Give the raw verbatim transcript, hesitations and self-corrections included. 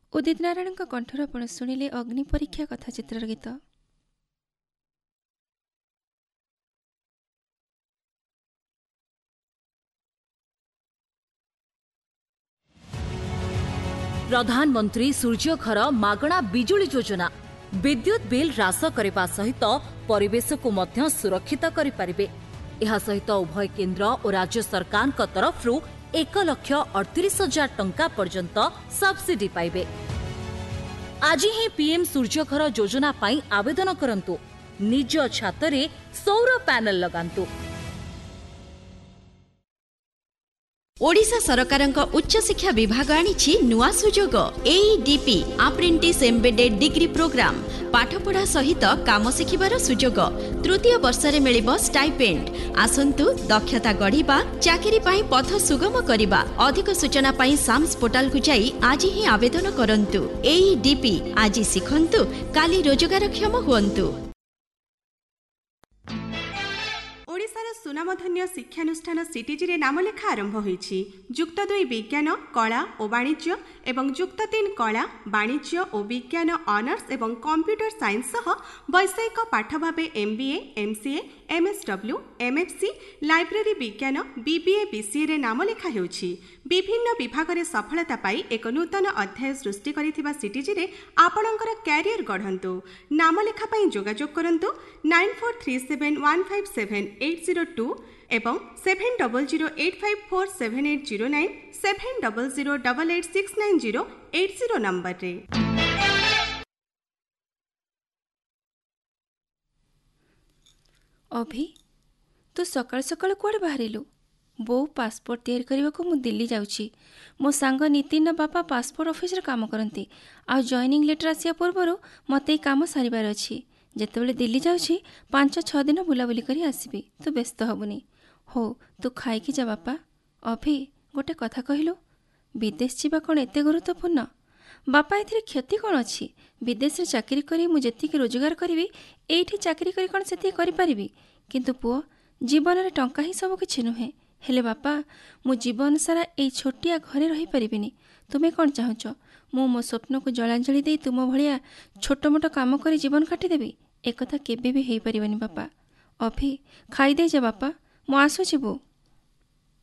ଉଦିତ ନାରାୟଣଙ୍କ କଣ୍ଠରୁ ଆପଣ ଶୁଣିଲେ ଅଗ୍ନି ପରୀକ୍ଷା କଥା ଚିତ୍ରର ଗୀତ। प्रधानमंत्री सूर्यघर मागणा बिजुली योजना विद्युत बिल ह्रास करने सहित परिवेश को मध्य सुरक्षित करें। यह सहित उभय केंद्र और राज्य सरकार तरफ एक लक्ष अड़तीस हजार टंका पर्यंत सब्सिडी पाइबे। आज ही पीएम सूर्यघर योजना पाई आवेदन करंतु, निज छातरे सौर पैनल लगांतु। ओडिशा सरकारक उच्च शिक्षा विभाग आनिछि नुआ सुजोग एईडीपी अप्रेंटिस एम्बेडेड डिग्री प्रोग्राम। पाठपढ़ा सहित काम शिखिबार सुजोग। तृतीय वर्ष रे मिलिबो स्टाइपेंड। आसंतु दक्षता गढ़िबा, चाकरी पाई पथ सुगम करिबा। अधिक सूचना पाई साम्स पोर्टल को जाई आज ही आवेदन करंतु। एईडीपी आज शिखंतु, काली रोजगारक्षम हुअन्तु। ओडिशार सुनामधन्य शिक्षानुष्ठान सीटीजी नाम लेखा आरंभ होईछि। जुक्त दुई विज्ञान, कला और वाणिज्य एवं जुक्त तीन कला, वाणिज्य और विज्ञान ऑनर्स एवं कंप्यूटर साइंस सह वैषयिक पाठ भावे MBA, MCA, MSW, MFC, library विज्ञान, बीबीए, बीसीए रे नाम लेखा हेउछि। विभिन्न विभाग रे सफलता पाई एक नूतन अध्याय सृष्टि करिथिबा सीटीजी रे आपणकर कैरियर गढ़ंतु। नाम लेखा पाई जोगाजोग करंतु nine four three seven one five seven eight zero to एवं seven double zero eight five four seven eight zero nine seven double zero double eight six nine zero eight zero number रे। अभि तू सकाल सकाल कुआडे बाहरिलु? बो passport तैयारी करने को मुझे दिल्ली जाऊँगी। मो सांग नितिन बापा पासपोर्ट ऑफिस रे काम करती। आ जॉइनिंग लेटर आसिया पूर्व मत काम सारिबार अच्छी। जेतेबेले दिल्ली जाऊँगी पांच छः दिन बुलाबुली करी आसबि। तू व्यस्त हबुनी। हो तू खाइकी जा बापा। अभि गोटे कथा कहलु, विदेश जावा कौन एते गुरुत्वपूर्ण? बापा एथिरे क्षति कौन अच्छी? विदेश रे चाकरी करी मु जेतिकी रोजगार करी एठी चाकरी करी कौन सेति करि परिबि? किंतु पुओ जीवन रे टंका ही सब किछि नुहे। हेले बापा मु जीवन सारा एई छोटिया घरे रही परिबिनी। तुमे कौन चाहछ? मु मो स्वप्न को जलांजलि दे तुम भलिया छोट मोट काम करी जीवन काटिदेबी? एक कथा केबे भी हेई परिबनी बापा। अभि खाई दे जा बापा, मु आसुछि बो।